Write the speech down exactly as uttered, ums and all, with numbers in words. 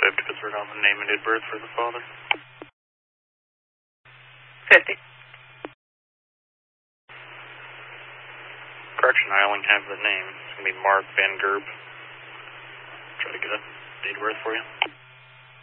five to Pittsburgh on the name and date of birth for the father. fifty. Correction, I only have the name. It's going to be Mark Van Gerb. Try to get a date of birth for you.